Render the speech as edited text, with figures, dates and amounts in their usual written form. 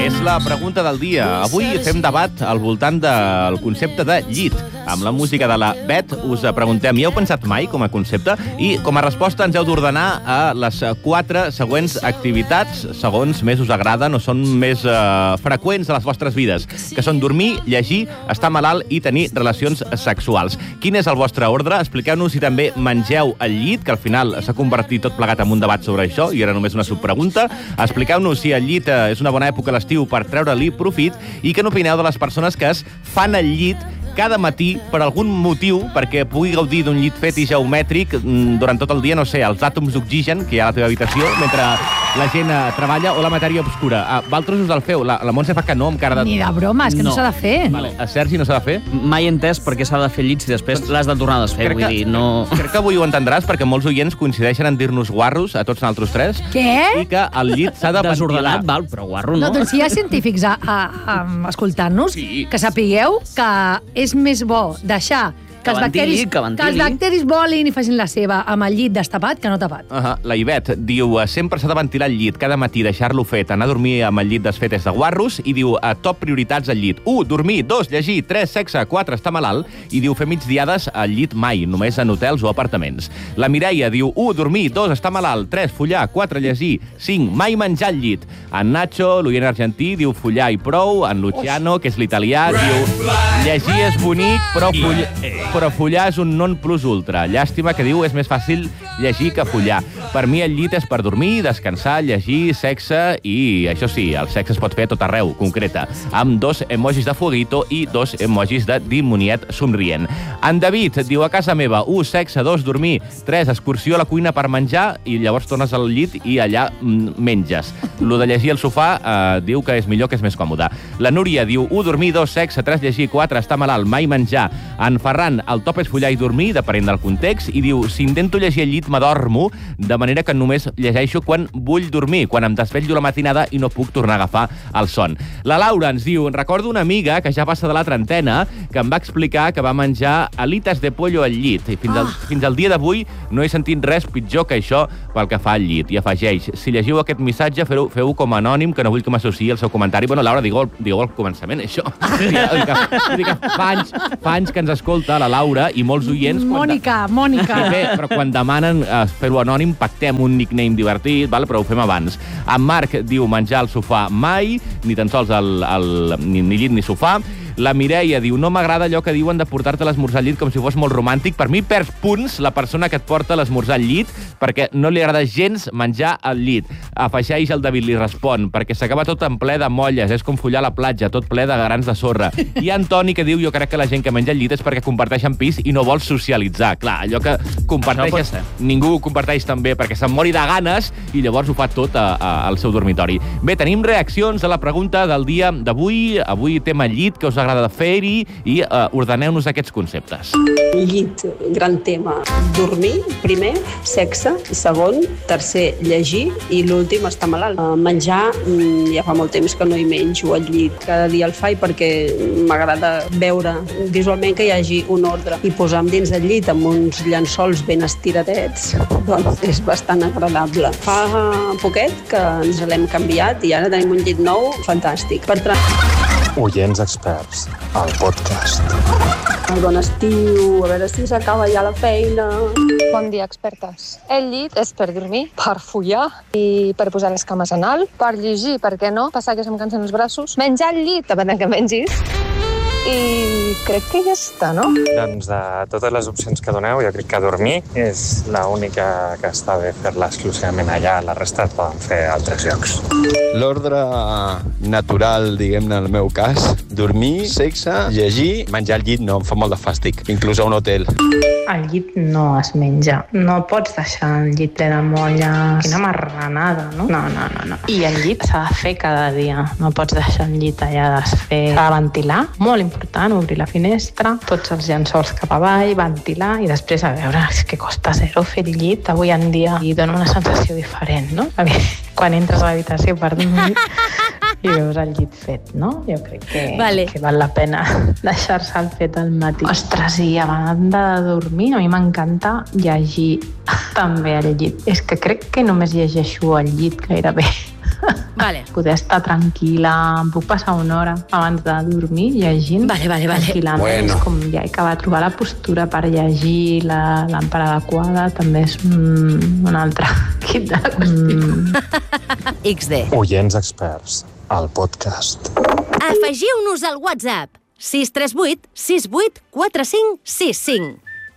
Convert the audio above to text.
És la pregunta del dia. Avui fem debat al voltant del concepte de llit. Amb la música de la Bet us preguntem, hi heu pensat mai com a concepte? I com a resposta ens heu d'ordenar a les 4 següents activitats, segons més us agraden o són més freqüents a les vostres vides, que són dormir, llegir, estar malalt i tenir relacions sexuals. Quin és el vostre ordre? Expliqueu-nos si també mengeu al llit, que al final s'ha convertit tot plegat en un debat sobre això i era només una subpregunta. Expliqueu-nos si el llit és una bona època a l'estiu per treure-li profit i què n'opineu de les persones que es fan al llit cada matí per algun motiu, perquè pugui gaudir d'un llit fet i geomètric durant tot el dia, no sé, els àtoms d'oxigen que hi ha a la teva habitació mentre la gent treballa o la matèria obscura. Vosaltres us el feu? La Montse fa que no, amb cara de... Ni de broma, és que no s'ha de fer. Vale. A Sergi no s'ha de fer? Mai he entès per què s'ha de fer llits i després l'has de tornar a desfer. Vull dir, no... Crec que avui ho entendràs, perquè molts oients coincideixen en dir-nos guarros a tots nosaltres tres. Què? I que el llit s'ha de Desordenat, ventilar. val, però guarro no. No, doncs si hi ha científics escoltant-nos, Sí. que sapigueu que és més bo deixar que els ventili, bacteris volin i facin la seva amb el llit destapat que no tapat. La Ivet diu, sempre s'ha de ventilar el llit cada matí, deixar-lo fet, anar a dormir amb el llit desfet és de guarros, i diu, top prioritats al llit. 1, dormir, 2, llegir, 3, sexe, 4, estar malalt, i diu, fer migdiades al llit mai, només en hotels o apartaments. La Mireia diu, 1, dormir, 2, estar malalt, 3, follar, 4, llegir, 5, mai menjar al llit. En Nacho, l'oient argentí, diu, follar i prou. En Luciano, que és l'italià, diu, llegir és bonic, però follar és un non plus ultra. Llàstima que diu és més fàcil llegir que follar. Per mi el llit és per dormir, descansar, llegir, sexe i, això sí, el sexe es pot fer a tot arreu, concreta, amb 2 emojis de fueguito i 2 emojis de dimoniet somrient. En David diu a casa meva, 1, sexe, 2, dormir, 3, excursió a la cuina per menjar i llavors tornes al llit i allà menges. Lo de llegir al sofà diu que és millor, que és més còmode. La Núria diu 1, dormir, 2, sexe, 3, llegir, 4, estar malalt, mai menjar. En Ferran, el top és follar i dormir, depenent del context, i diu, si intento llegir al llit m'adormo, de manera que només llegeixo quan vull dormir, quan em desvetllo la matinada i no puc tornar a agafar el son. La Laura ens diu, recordo una amiga que ja passa de la trentena que em va explicar que va menjar alitas de pollo al llit, i fins al dia d'avui no he sentit res pitjor que això pel que fa al llit. I afegeix, si llegiu aquest missatge, feu-ho com a anònim, que no vull que m'associï el seu comentari. Bueno, Laura, digueu al començament, això. Fa anys que ens escolta la Laura i molts oients... Mònica. Bé, però quan demanen fer-ho anònim, pactem un nickname divertit, però ho fem abans. En Marc diu menjar al sofà mai, ni tan sols ni llit ni sofà. La Mireia diu, no m'agrada allò que diuen de portar-te l'esmorzar al llit com si fos molt romàntic. Per mi perds punts la persona que et porta l'esmorzar al llit perquè no li agrada gens menjar al llit. Afegeix el David, li respon, perquè s'acaba tot en ple de molles, és com follar a la platja, tot ple de grans de sorra. I Antoni que diu, jo crec que la gent que menja al llit és perquè comparteixen pis i no vol socialitzar. Clar, allò que comparteixes, ningú ho comparteix també perquè se'n mori de ganes i llavors ho fa tot al seu dormitori. Bé, tenim reaccions a la pregunta del dia d'avui. Avui tema llit, que us agrada de fer-hi, i ordeneu-nos aquests conceptes. Llit, gran tema. Dormir, primer, sexe, segon, tercer, llegir, i l'últim, estar malalt. Menjar, ja fa molt temps que no hi menjo al llit. Cada dia el faig perquè m'agrada veure visualment que hi hagi un ordre. I posar-me dins del llit amb uns llençols ben estiradets, doncs és bastant agradable. Fa poquet que ens l'hem canviat i ara tenim un llit nou fantàstic. Oients experts, el podcast. Bon estiu, a veure si s'acaba ja la feina. Bon dia, expertes. El llit és per dormir, per follar i per posar les cames en alt, per llegir, per què no, passar que se'm cansen els braços, menjar al llit, depèn que mengis, i crec que ja està, no? Doncs de totes les opcions que doneu, jo crec que dormir és l'única que està bé fer-la exclusivament allà, la resta es poden fer a altres llocs. L'ordre natural, diguem-ne, en el meu cas, dormir, sexe, llegir, menjar al llit no, em fa molt de fàstic, inclús a un hotel. El llit no es menja. No pots deixar el llit ple de molles. Quina marranada, no? No. I el llit s'ha de fer cada dia. No pots deixar el llit allà desfer. S'ha de ventilar, molt important, obrir la finestra, tots els llençols cap avall, ventilar, i després, a veure, és que costa zero fer el llit avui en dia i dona una sensació diferent, no? Quan entres a l'habitació per dormir i veus el llit fet, no? Jo crec que val la pena deixar-se el fet al matí. Ostres, i a banda de dormir, a mi m'encanta llegir també al llit. És que crec que només llegeixo al llit gairebé. Vale. Poder estar tranquil·la, em puc passar una hora abans de dormir llegint. Vale. Tranquil·lament. Bueno. És com ja acabar de trobar la postura per llegir, la làmpara adequada, també és un altre kit de qüestió. XD. Oients experts, al podcast. Afegiu-nos al WhatsApp 638 68 45 65.